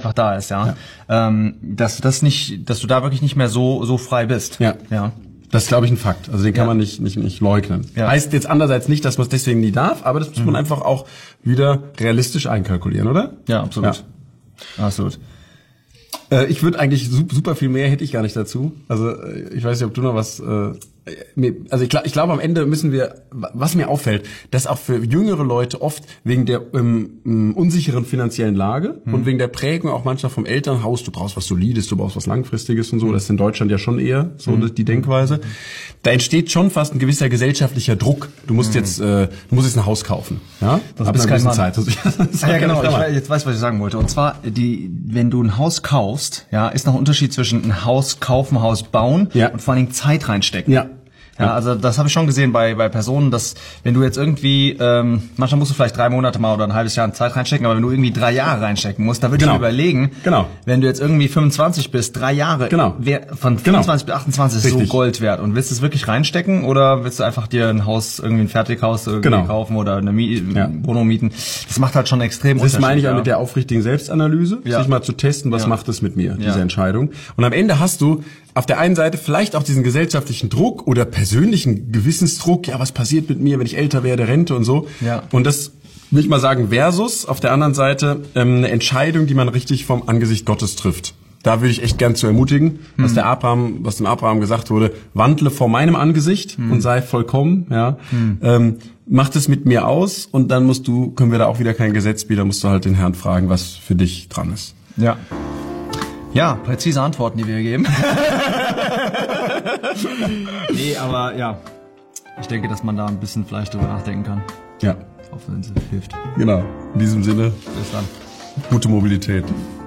einfach da ist, ja. Dass du da wirklich nicht mehr so frei bist. Ja. Ja. Das ist, glaube ich, ein Fakt. Also den kann man nicht leugnen. Ja. Heißt jetzt andererseits nicht, dass man es deswegen nie darf, aber das muss man einfach auch wieder realistisch einkalkulieren, oder? Ja, absolut. Ja. Absolut. Ich würde eigentlich super viel mehr hätte ich gar nicht dazu. Also ich weiß nicht, ob du noch was... Also ich glaube, am Ende müssen wir, was mir auffällt, dass auch für jüngere Leute oft wegen der unsicheren finanziellen Lage und wegen der Prägung auch manchmal vom Elternhaus, du brauchst was Solides, du brauchst was Langfristiges und so, das ist in Deutschland ja schon eher so die Denkweise. Da entsteht schon fast ein gewisser gesellschaftlicher Druck. Du musst jetzt ein Haus kaufen. Ja? Das ist keine Zeit. Ja, genau. Jetzt weiß, was ich sagen wollte. Und zwar, wenn du ein Haus kaufst, ja, ist noch ein Unterschied zwischen ein Haus kaufen, Haus bauen und vor allen Dingen Zeit reinstecken. Ja, also das habe ich schon gesehen bei Personen, dass wenn du jetzt irgendwie, manchmal musst du vielleicht 3 Monate mal oder ein halbes Jahr in Zeit reinstecken, aber wenn du irgendwie 3 Jahre reinstecken musst, da würde ich mir überlegen, wenn du jetzt irgendwie 25 bist, 3 Jahre, von 25 bis 28 ist so Gold wert. Und willst du es wirklich reinstecken oder willst du einfach dir ein Haus, irgendwie ein Fertighaus irgendwie kaufen oder eine Wohnung mieten? Das macht halt schon extrem Unterschied. Das meine ich auch mit der aufrichtigen Selbstanalyse, sich mal zu testen, was macht es mit mir, diese Entscheidung. Und am Ende hast du auf der einen Seite vielleicht auch diesen gesellschaftlichen Druck oder persönlichen Gewissensdruck, was passiert mit mir, wenn ich älter werde, Rente und so. Ja. Und das will ich mal sagen, versus auf der anderen Seite eine Entscheidung, die man richtig vom Angesicht Gottes trifft. Da würde ich echt gern zu ermutigen, was dem Abraham gesagt wurde, wandle vor meinem Angesicht und sei vollkommen, mach das mit mir aus und dann können wir da auch wieder kein Gesetz bieten, musst du halt den Herrn fragen, was für dich dran ist. Ja. Ja, präzise Antworten, die wir geben. Nee, aber ich denke, dass man da ein bisschen vielleicht drüber nachdenken kann. Ja. Auch wenn es hilft. Genau. In diesem Sinne. Bis dann. Gute Mobilität.